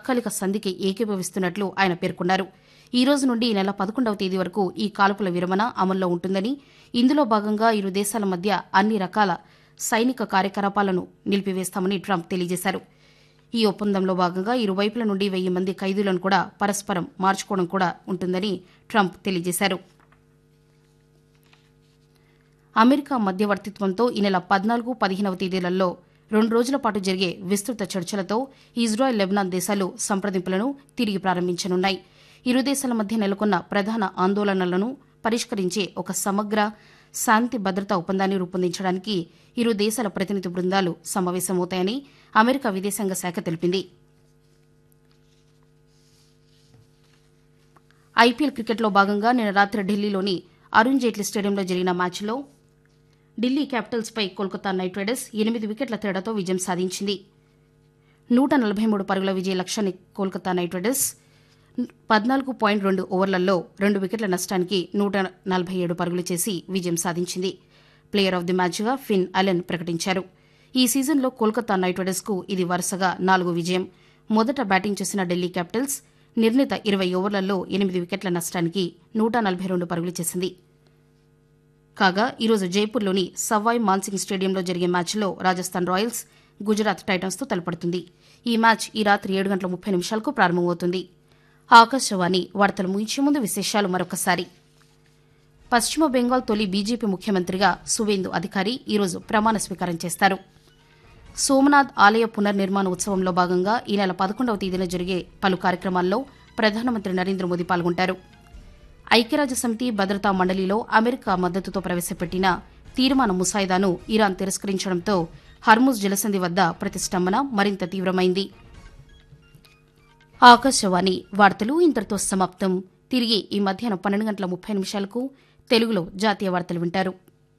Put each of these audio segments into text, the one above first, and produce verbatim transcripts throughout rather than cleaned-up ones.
తాత్కాలిక సంధికి ఏకీభవిస్తున్నట్లు ఆయన పేర్కొన్నారు. ఈ రోజు నుండి ఈ నెల పదకొండవ తేదీ వరకు ఈ కాల్పుల విరమణ అమల్లో ఉంటుందని, ఇందులో భాగంగా ఇరు దేశాల మధ్య అన్ని రకాల సైనిక కార్యకలాపాలను నిలిపివేస్తామని ట్రంప్ తెలియజేశారు. ఈ ఒప్పందంలో భాగంగా ఇరువైపుల నుండి వెయ్యి మంది ఖైదీలను కూడా పరస్పరం మార్చుకోవడం కూడా ఉంటుందని ట్రంప్ తెలియజేశారు. అమెరికా మధ్యవర్తిత్వంతో ఈ నెల పద్నాలుగు పదిహేనవ తేదీలలో రెండు రోజుల పాటు జరిగే విస్తృత చర్చలతో ఇజ్రాయెల్ లెబనాన్ దేశాలు సంప్రదింపులను తిరిగి ప్రారంభించనున్నాయి. ఇరు దేశాల మధ్య నెలకొన్న ప్రధాన ఆందోళనలను పరిష్కరించే ఒక సమగ్ర శాంతి భద్రతా ఒప్పందాన్ని రూపొందించడానికి ఇరు దేశాల ప్రతినిధి బృందాలు సమావేశమవుతాయని అమెరికా విదేశాంగ శాఖ తెలిపింది. ఐపీఎల్ క్రికెట్లో భాగంగా నిన్న రాత్రి ఢిల్లీలోని అరుణ్ జైట్లీ స్టేడియంలో జరిగిన మ్యాచ్లో ఢిల్లీ క్యాపిటల్స్పై కోల్కతా నైట్ రైడర్స్ ఎనిమిది వికెట్ల తేడాతో విజయం సాధించింది. నూట నలభై మూడు పరుగుల విజయ లక్ష్యాన్ని కోల్కతా నైట్ రైడర్స్ పద్నాలుగు పాయింట్ రెండు ఓవర్లలో రెండు వికెట్ల నష్టానికి నూట నలభై ఏడు పరుగులు చేసి విజయం సాధించింది. Player of the మ్యాచ్గా Finn Allen ప్రకటించారు. ఈ సీజన్లో కోల్కతా నైట్ రైడర్స్కు ఇది వరుసగా నాలుగో విజయం. మొదట బ్యాటింగ్ చేసిన ఢిల్లీ క్యాపిటల్స్ నిర్ణీత ఇరవై ఓవర్లలో ఎనిమిది వికెట్ల నష్టానికి నూట నలభై రెండు పరుగులు చేసింది. కాగా ఈరోజు జైపూర్లోని సవాయ్ మాన్సింగ్ స్టేడియంలో జరిగే మ్యాచ్లో రాజస్థాన్ రాయల్స్ గుజరాత్ టైటన్స్తో తలపడుతుంది. ఈ మ్యాచ్ ఈ రాత్రి ఏడు గంటల ముప్పై నిమిషాలకు ప్రారంభమవుతుంది. ఆకాశవాణి వార్తలు ముగించే ముందు విశేషాలు మరొకసారి. పశ్చిమ బెంగాల్ తొలి బీజేపీ ముఖ్యమంత్రిగా సువేందు అధికారి ఈరోజు ప్రమాణ స్వీకారం చేస్తారు. సోమనాథ్ ఆలయ పునర్నిర్మాణ ఉత్సవంలో భాగంగా ఈ నెల పదకొండవ తేదీన జరిగే పలు కార్యక్రమాల్లో ప్రధానమంత్రి నరేంద్ర మోదీ పాల్గొంటారు. ఐక్యరాజ్యసమితి భద్రతా మండలిలో అమెరికా మద్దతుతో ప్రవేశపెట్టిన తీర్మాన ముసాయిదాను ఇరాన్ తిరస్కరించడంతో హర్ముజ్ జలసంధి వద్ద ప్రతిష్టంభన మరింత తీవ్రమైంది. ఆకాశవాణి వార్తలు ఇంతటితో సమాప్తం. తిరిగి ఈ మధ్యాహ్నం పన్నెండు గంటల ముప్పై నిమిషాలకు తెలుగులో జాతీయ వార్తలు వింటారు.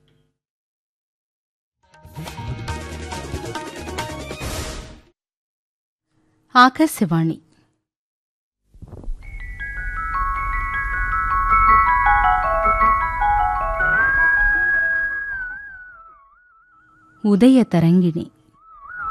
ఆకాశవాణి ఉదయ తరంగిణి